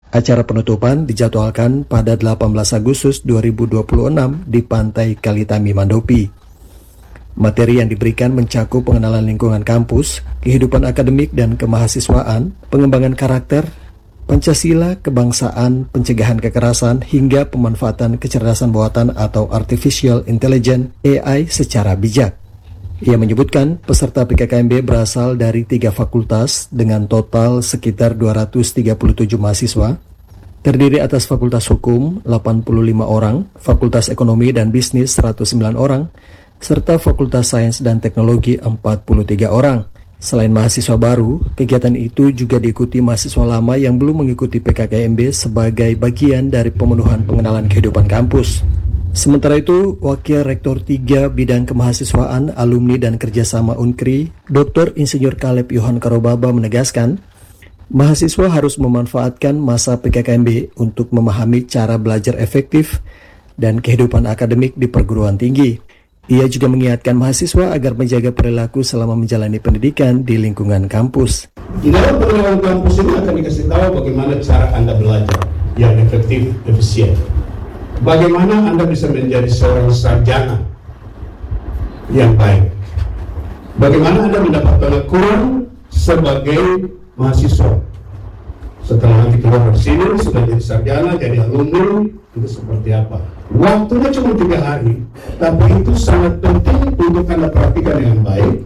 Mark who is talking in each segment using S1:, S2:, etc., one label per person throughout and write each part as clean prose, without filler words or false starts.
S1: Acara penutupan dijadwalkan pada 18 Agustus 2026 di Pantai Kalitami, Mandopi. Materi yang diberikan mencakup pengenalan lingkungan kampus, kehidupan akademik dan kemahasiswaan, pengembangan karakter, Pancasila, kebangsaan, pencegahan kekerasan, hingga pemanfaatan kecerdasan buatan atau Artificial Intelligence (AI) secara bijak. Ia menyebutkan peserta PKKMB berasal dari 3 fakultas dengan total sekitar 237 mahasiswa, terdiri atas Fakultas Hukum 85 orang, Fakultas Ekonomi dan Bisnis 109 orang, serta Fakultas Sains dan Teknologi 43 orang. Selain mahasiswa baru, kegiatan itu juga diikuti mahasiswa lama yang belum mengikuti PKKMB sebagai bagian dari pemenuhan pengenalan kehidupan kampus. Sementara itu, Wakil Rektor 3 Bidang Kemahasiswaan, Alumni dan Kerjasama Unkri, Dr. Insinyur Caleb Yohan Karobaba menegaskan, mahasiswa harus memanfaatkan masa PKKMB untuk memahami cara belajar efektif dan kehidupan akademik di perguruan tinggi. Ia juga mengingatkan mahasiswa agar menjaga perilaku selama menjalani pendidikan di lingkungan kampus.
S2: Di dalam pengenalan kampus ini akan dikasih tahu bagaimana cara Anda belajar yang efektif, efisien. Bagaimana Anda bisa menjadi seorang sarjana yang baik. Bagaimana Anda mendapat pengakuan sebagai mahasiswa. Setelah nanti keluar dari sini, sudah jadi sarjana, jadi alumni, itu seperti apa. Waktunya cuma 3 hari, tapi itu sangat penting untuk Anda perhatikan dengan baik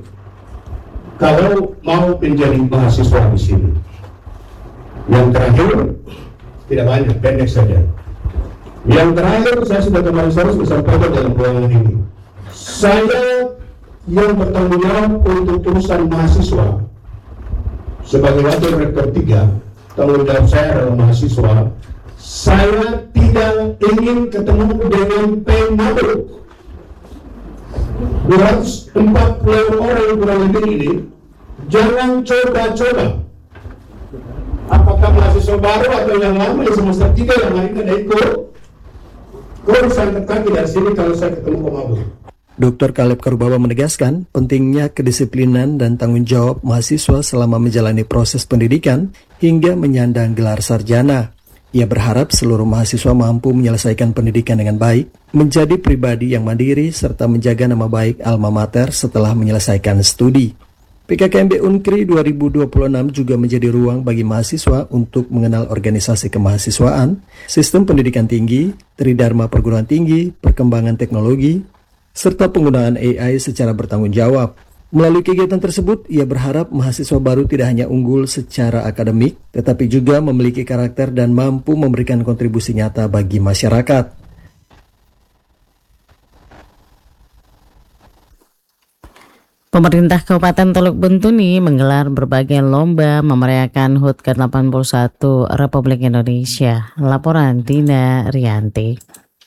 S2: kalau mau menjadi mahasiswa di sini. Yang terakhir, tidak banyak, pendek saja. Yang terakhir, saya sudah kemarin sore sampaikan dalam ruangan ini. Saya yang bertanggung jawab untuk urusan mahasiswa. Sebagai Wakil Rektor 3, tanggung jawab saya adalah mahasiswa. Saya tidak ingin ketemu dengan pemabuk. 240 orang kurang lebih ini, jangan coba-coba. Apakah mahasiswa baru atau yang lama yang semester 3 yang hari ini ada ikut? Kau bisa angkat kaki dari sini kalau saya ketemu pemabuk.
S1: Dr. Caleb Karobaba menegaskan pentingnya kedisiplinan dan tanggung jawab mahasiswa selama menjalani proses pendidikan hingga menyandang gelar sarjana. Ia berharap seluruh mahasiswa mampu menyelesaikan pendidikan dengan baik, menjadi pribadi yang mandiri, serta menjaga nama baik alma mater setelah menyelesaikan studi. PKKMB Unkri 2026 juga menjadi ruang bagi mahasiswa untuk mengenal organisasi kemahasiswaan, sistem pendidikan tinggi, tridharma perguruan tinggi, perkembangan teknologi, serta penggunaan AI secara bertanggung jawab. Melalui kegiatan tersebut, ia berharap mahasiswa baru tidak hanya unggul secara akademik, tetapi juga memiliki karakter dan mampu memberikan kontribusi nyata bagi masyarakat.
S3: Pemerintah Kabupaten Teluk Bintuni menggelar berbagai lomba memeriahkan HUT ke-81 Republik Indonesia. Laporan Dina Rianti.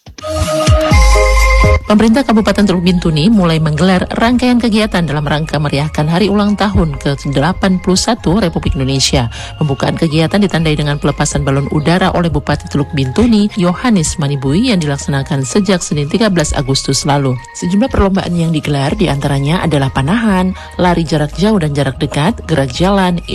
S4: Pemerintah Kabupaten Teluk Bintuni mulai menggelar rangkaian kegiatan dalam rangka meriahkan hari ulang tahun ke-81 Republik Indonesia. Pembukaan kegiatan ditandai dengan pelepasan balon udara oleh Bupati Teluk Bintuni, Yohanes Manibui, yang dilaksanakan sejak Senin 13 Agustus lalu. Sejumlah perlombaan yang digelar diantaranya adalah panahan, lari jarak jauh dan jarak dekat, gerak jalan,